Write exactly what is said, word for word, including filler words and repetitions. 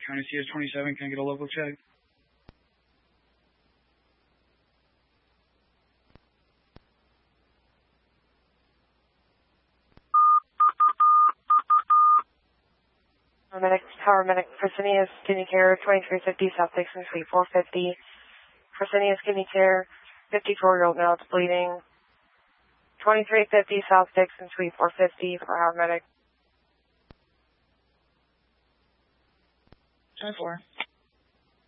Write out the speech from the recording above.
County C S twenty-seven, can I get a local check? Paramedic, Paramedic, Fresenius, Kidney Care, twenty-three fifty South Dixon, Suite four fifty. Fresenius, Kidney Care, fifty-four-year-old male, it's bleeding. twenty-three fifty South Dixon, Suite four fifty for Paramedic. ten four.